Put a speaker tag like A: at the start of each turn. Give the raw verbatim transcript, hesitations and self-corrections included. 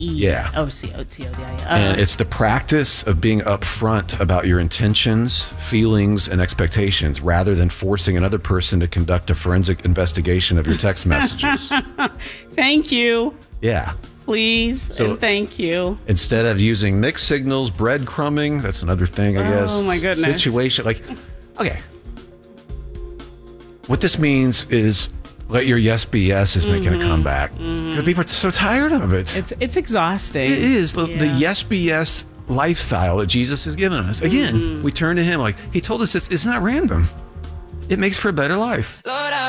A: Yeah.
B: O C O T O D I. Uh,
A: And it's the practice of being upfront about your intentions, feelings, and expectations rather than forcing another person to conduct a forensic investigation of your text messages.
B: Thank you.
A: Yeah.
B: Please
A: So-
B: and thank you.
A: Instead of using mixed signals, breadcrumbing, that's another thing, I guess.
B: Oh, my goodness.
A: Situation, like, okay. What this means is let your yes be yes is making
B: Mm-hmm.
A: a comeback. Because people are so tired of it.
B: It's it's exhausting.
A: It is. The, the
B: Yeah.
A: yes be yes lifestyle that Jesus has given us. Again,
B: Mm-hmm.
A: we turn to him like, he told us this. It's not random. It makes for a better life.
C: Lord, I